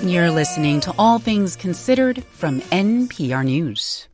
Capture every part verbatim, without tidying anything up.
You're listening to All Things Considered from N P R News.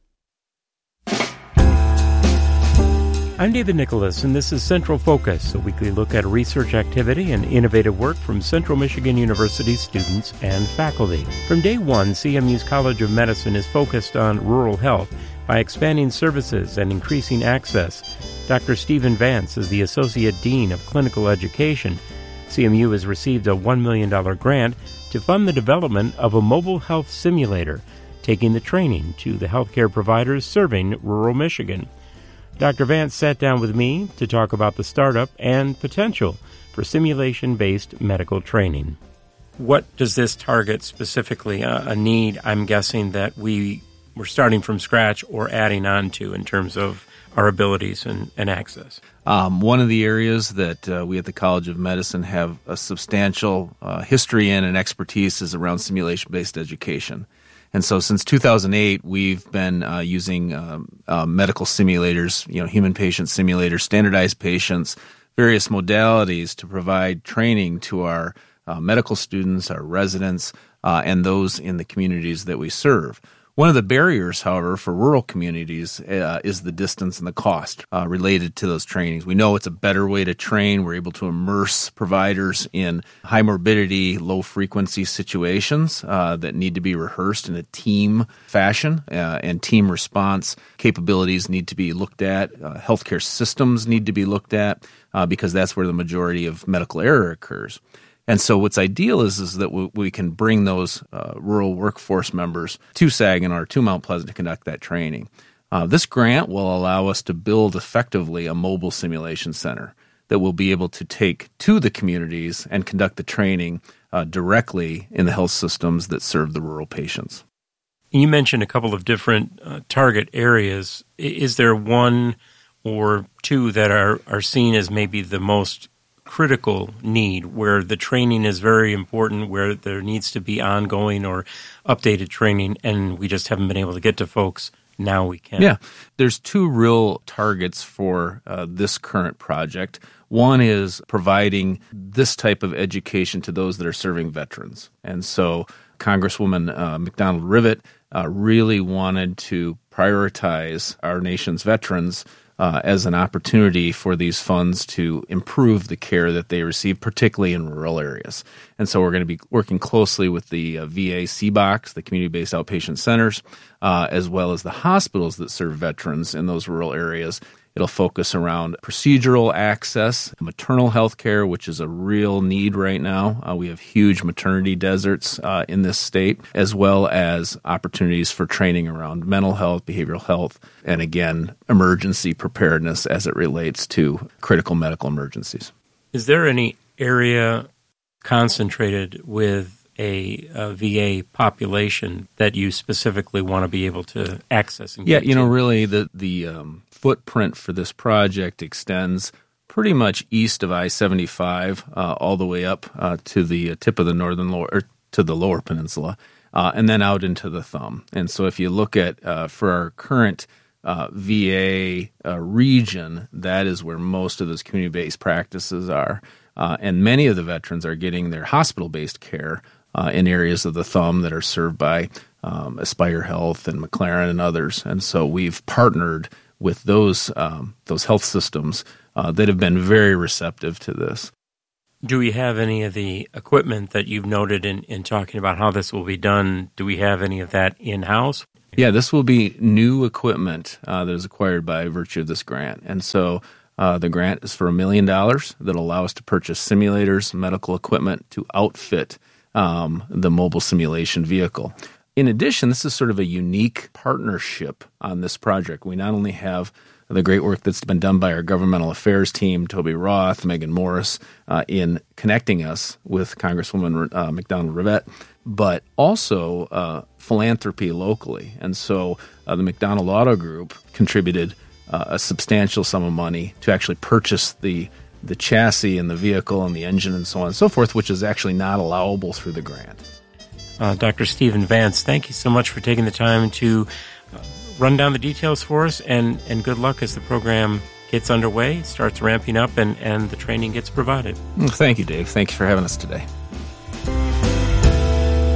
I'm David Nicholas, and this is Central Focus, a weekly look at research activity and innovative work from Central Michigan University students and faculty. From day one, C M U's College of Medicine is focused on rural health by expanding services and increasing access. Doctor Stephen Vance is the Associate Dean of Clinical Education. C M U has received a one million dollars grant to fund the development of a mobile health simulator, taking the training to the healthcare providers serving rural Michigan. Doctor Vance sat down with me to talk about the startup and potential for simulation-based medical training. What does this target specifically? Uh, a need, I'm guessing, that we were starting from scratch or adding on to in terms of our abilities and, and access? Um, one of the areas that uh, we at the College of Medicine have a substantial uh, history in and expertise is around simulation-based education. And so since two thousand eight, we've been uh, using um, uh, medical simulators, you know, human patient simulators, standardized patients, various modalities to provide training to our uh, medical students, our residents, uh, and those in the communities that we serve. One of the barriers, however, for rural communities uh, is the distance and the cost uh, related to those trainings. We know it's a better way to train. We're able to immerse providers in high morbidity, low frequency situations uh, that need to be rehearsed in a team fashion, uh, and team response capabilities need to be looked at. Uh, healthcare systems need to be looked at uh, because that's where the majority of medical error occurs. And so what's ideal is, is that we, we can bring those uh, rural workforce members to Saginaw or to Mount Pleasant to conduct that training. Uh, this grant will allow us to build effectively a mobile simulation center that we'll be able to take to the communities and conduct the training uh, directly in the health systems that serve the rural patients. You mentioned a couple of different uh, target areas. Is there one or two that are, are seen as maybe the most critical need, where the training is very important, where there needs to be ongoing or updated training, and we just haven't been able to get to folks? Now we can. Yeah. There's two real targets for uh, this current project. One is providing this type of education to those that are serving veterans. And so Congresswoman uh, McDonald-Rivet uh, really wanted to prioritize our nation's veterans Uh, as an opportunity for these funds to improve the care that they receive, particularly in rural areas. And so we're going to be working closely with the uh, V A C BOCs, the community-based outpatient centers, uh, as well as the hospitals that serve veterans in those rural areas. It'll focus around procedural access, maternal health care, which is a real need right now. Uh, we have huge maternity deserts uh, in this state, as well as opportunities for training around mental health, behavioral health, and again, emergency preparedness as it relates to critical medical emergencies. Is there any area concentrated with a, a V A population that you specifically want to be able to access? And yeah, get you know, to? really the the um, footprint for this project extends pretty much east of I seventy-five uh, all the way up uh, to the tip of the northern lower, or to the lower peninsula, uh, and then out into the thumb. And so if you look at uh, for our current uh, V A uh, region, that is where most of those community-based practices are. Uh, and many of the veterans are getting their hospital-based care uh, in areas of the thumb that are served by um, Aspire Health and McLaren and others. And so we've partnered with those um, those health systems uh, that have been very receptive to this. Do we have any of the equipment that you've noted in, in talking about how this will be done? Do we have any of that in-house? Yeah, this will be new equipment uh, that is acquired by virtue of this grant. And so Uh, the grant is for a million dollars that will allow us to purchase simulators, medical equipment to outfit um, the mobile simulation vehicle. In addition, this is sort of a unique partnership on this project. We not only have the great work that's been done by our governmental affairs team, Toby Roth, Megan Morris, uh, in connecting us with Congresswoman uh, McDonald-Rivet, but also uh, philanthropy locally. And so uh, the McDonald Auto Group contributed Uh, a substantial sum of money to actually purchase the the chassis and the vehicle and the engine and so on and so forth, which is actually not allowable through the grant. Uh, Doctor Stephen Vance, thank you so much for taking the time to uh, run down the details for us, and, and good luck as the program gets underway, starts ramping up, and, and the training gets provided. Thank you, Dave. Thank you for having us today.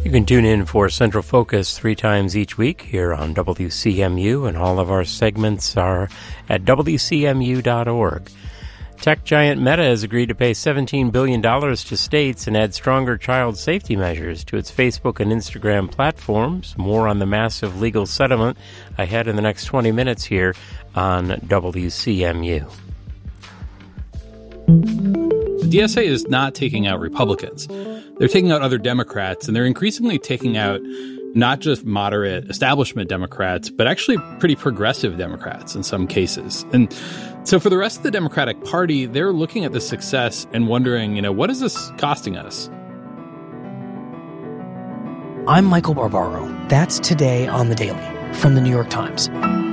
You can tune in for Central Focus three times each week here on W C M U, and all of our segments are at W C M U dot org. Tech giant Meta has agreed to pay seventeen billion dollars to states and add stronger child safety measures to its Facebook and Instagram platforms. More on the massive legal settlement ahead in the next twenty minutes here on W C M U. The D S A is not taking out Republicans. They're taking out other Democrats, and they're increasingly taking out not just moderate establishment Democrats, but actually pretty progressive Democrats in some cases. And so for the rest of the Democratic Party, they're looking at this success and wondering, you know, what is this costing us? I'm Michael Barbaro. That's Today on the Daily from the New York Times.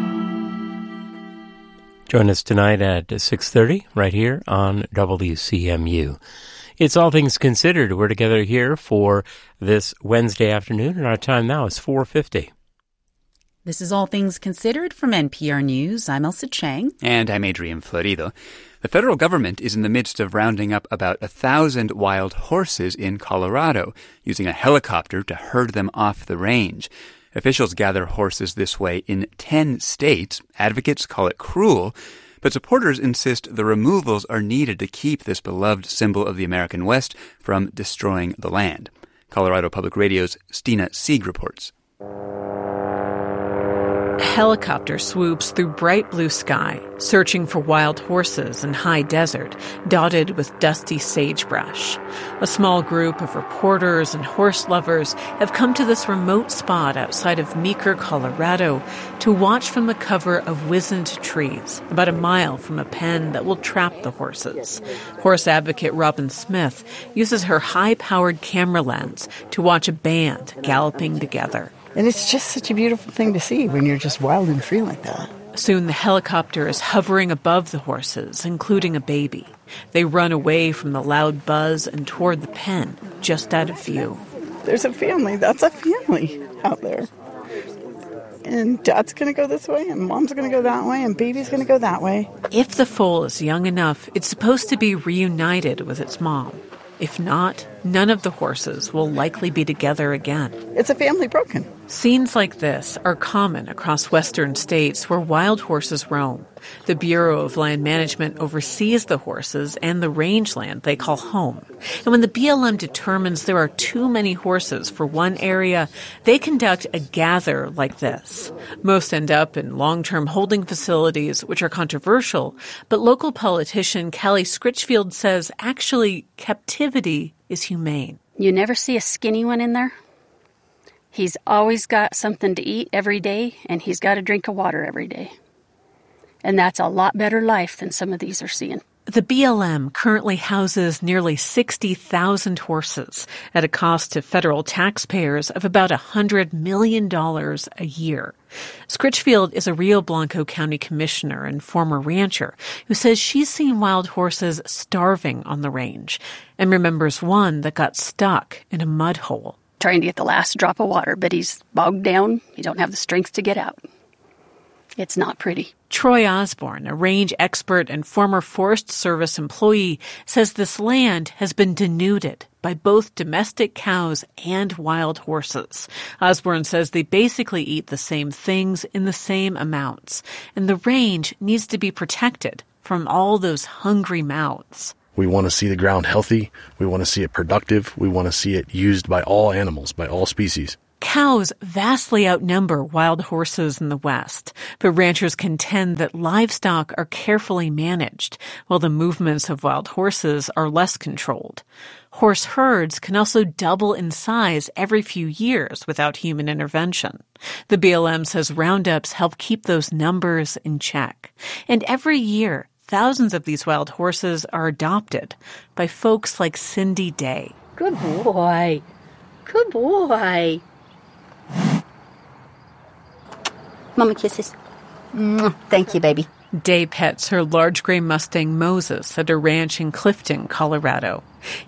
Join us tonight at six thirty right here on W C M U. It's All Things Considered. We're together here for this Wednesday afternoon, and our time now is four fifty. This is All Things Considered from N P R News. I'm Elsa Chang. And I'm Adrian Florido. The federal government is in the midst of rounding up about a thousand wild horses in Colorado, using a helicopter to herd them off the range. Officials gather horses this way in ten states. Advocates call it cruel, but supporters insist the removals are needed to keep this beloved symbol of the American West from destroying the land. Colorado Public Radio's Stina Sieg reports. A helicopter swoops through bright blue sky, searching for wild horses in high desert, dotted with dusty sagebrush. A small group of reporters and horse lovers have come to this remote spot outside of Meeker, Colorado, to watch from the cover of wizened trees, about a mile from a pen that will trap the horses. Horse advocate Robin Smith uses her high-powered camera lens to watch a band galloping together. And it's just such a beautiful thing to see when you're just wild and free like that. Soon the helicopter is hovering above the horses, including a baby. They run away from the loud buzz and toward the pen, just out of view. There's a family. That's a family out there. And dad's going to go this way, and mom's going to go that way, and baby's going to go that way. If the foal is young enough, it's supposed to be reunited with its mom. If not, none of the horses will likely be together again. It's a family broken. Scenes like this are common across western states where wild horses roam. The Bureau of Land Management oversees the horses and the rangeland they call home. And when the B L M determines there are too many horses for one area, they conduct a gather like this. Most end up in long-term holding facilities, which are controversial, but local politician Callie Scritchfield says actually captivity is humane. You never see a skinny one in there. He's always got something to eat every day, and he's got a drink of water every day. And that's a lot better life than some of these are seeing. The B L M currently houses nearly sixty thousand horses at a cost to federal taxpayers of about one hundred million dollars a year. Scritchfield is a Rio Blanco County commissioner and former rancher who says she's seen wild horses starving on the range and remembers one that got stuck in a mud hole. Trying to get the last drop of water, but he's bogged down. He don't have the strength to get out. It's not pretty. Troy Osborne, a range expert and former Forest Service employee, says this land has been denuded by both domestic cows and wild horses. Osborne says they basically eat the same things in the same amounts, and the range needs to be protected from all those hungry mouths. We want to see the ground healthy. We want to see it productive. We want to see it used by all animals, by all species. Cows vastly outnumber wild horses in the West, but ranchers contend that livestock are carefully managed, while the movements of wild horses are less controlled. Horse herds can also double in size every few years without human intervention. The B L M says roundups help keep those numbers in check. And every year, thousands of these wild horses are adopted by folks like Cindy Day. Good boy. Good boy. Mama kisses. Thank you, baby. Day pets her large gray Mustang Moses at a ranch in Clifton, Colorado.